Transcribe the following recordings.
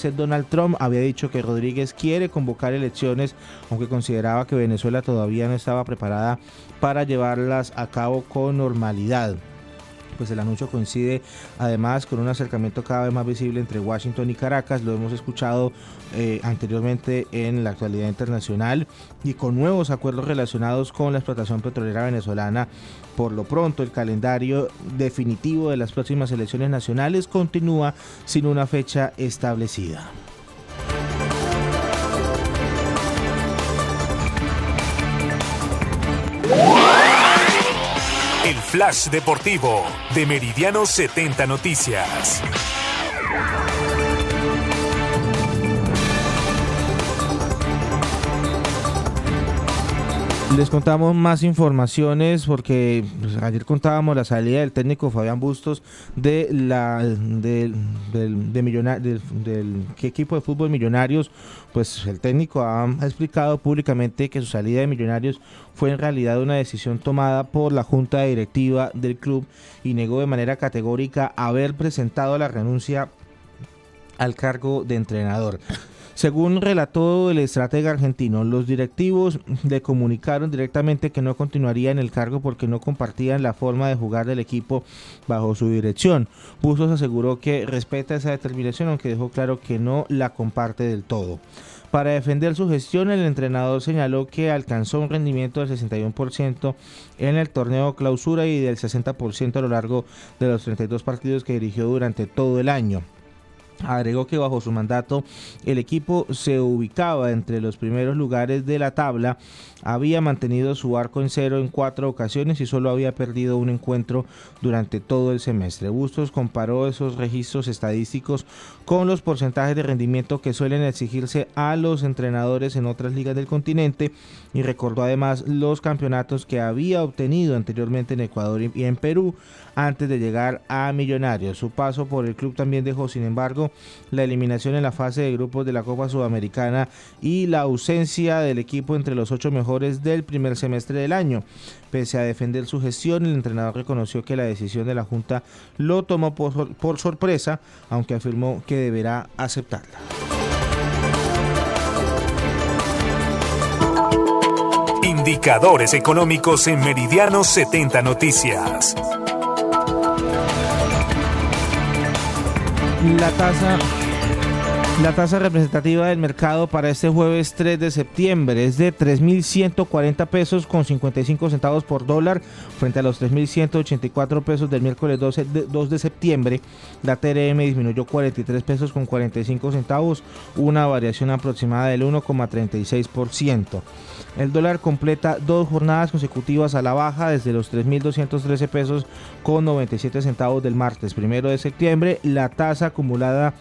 Donald Trump había dicho que Rodríguez quiere convocar elecciones, aunque consideraba que Venezuela todavía no estaba preparada para llevarlas a cabo con normalidad. Pues el anuncio coincide además con un acercamiento cada vez más visible entre Washington y Caracas, lo hemos escuchado anteriormente en la actualidad internacional, y con nuevos acuerdos relacionados con la explotación petrolera venezolana. Por lo pronto, el calendario definitivo de las próximas elecciones nacionales continúa sin una fecha establecida. El Flash Deportivo de Meridiano 70 Noticias. Les contamos más informaciones porque ayer contábamos la salida del técnico Fabián Bustos del equipo de fútbol Millonarios. Pues el técnico ha explicado públicamente que su salida de Millonarios fue en realidad una decisión tomada por la junta directiva del club y negó de manera categórica haber presentado la renuncia al cargo de entrenador. Según relató el estratega argentino, los directivos le comunicaron directamente que no continuaría en el cargo porque no compartían la forma de jugar del equipo bajo su dirección. Bustos aseguró que respeta esa determinación, aunque dejó claro que no la comparte del todo. Para defender su gestión, el entrenador señaló que alcanzó un rendimiento del 61% en el torneo clausura y del 60% a lo largo de los 32 partidos que dirigió durante todo el año. Agregó que bajo su mandato el equipo se ubicaba entre los primeros lugares de la tabla, había mantenido su arco en cero en 4 ocasiones y solo había perdido un encuentro durante todo el semestre. Bustos comparó esos registros estadísticos con los porcentajes de rendimiento que suelen exigirse a los entrenadores en otras ligas del continente y recordó además los campeonatos que había obtenido anteriormente en Ecuador y en Perú antes de llegar a Millonarios. Su paso por el club también dejó, sin embargo, la eliminación en la fase de grupos de la Copa Sudamericana y la ausencia del equipo entre los 8 mejores del primer semestre del año. Pese a defender su gestión, el entrenador reconoció que la decisión de la Junta lo tomó por sorpresa, aunque afirmó que deberá aceptarla. Indicadores económicos en Meridiano 70 Noticias. La tasa representativa del mercado para este jueves 3 de septiembre es de 3.140 pesos con 55 centavos por dólar frente a los 3.184 pesos del miércoles 2 de septiembre. La TRM disminuyó 43 pesos con 45 centavos, una variación aproximada del 1,36%. El dólar completa 2 jornadas consecutivas a la baja desde los 3.213 pesos con 97 centavos del martes 1 de septiembre. La tasa acumula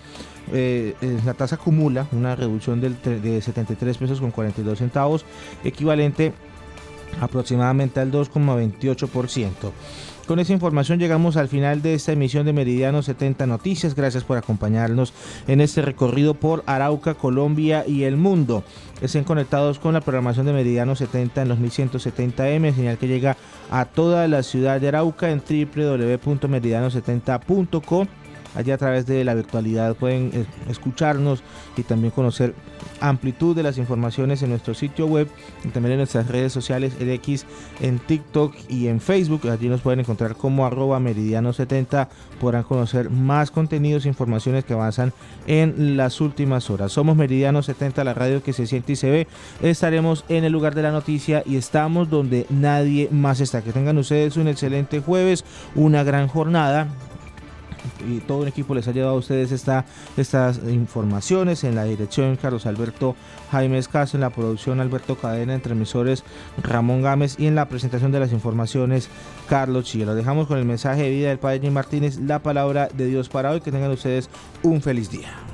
una reducción de 73 pesos con 42 centavos, equivalente aproximadamente al 2,28%. Con esa información llegamos al final de esta emisión de Meridiano 70 Noticias. Gracias por acompañarnos en este recorrido por Arauca, Colombia y el mundo. Estén conectados con la programación de Meridiano 70 en los 1170M, señal que llega a toda la ciudad de Arauca en www.meridiano70.co. Allí a través de la virtualidad pueden escucharnos y también conocer amplitud de las informaciones en nuestro sitio web y también en nuestras redes sociales, el X, en TikTok y en Facebook. Allí nos pueden encontrar como @meridiano70. Podrán conocer más contenidos e informaciones que avanzan en las últimas horas. Somos Meridiano 70, la radio que se siente y se ve. Estaremos en el lugar de la noticia y estamos donde nadie más está. Que tengan ustedes un excelente jueves, una gran jornada. Y todo un equipo les ha llevado a ustedes estas informaciones. En la dirección Carlos Alberto Jaime Escaso, en la producción Alberto Cadena, en transmisores Ramón Gámez y en la presentación de las informaciones Carlos Chilla. Los dejamos con el mensaje de vida del Padre Jim Martínez, la palabra de Dios para hoy. Que tengan ustedes un feliz día.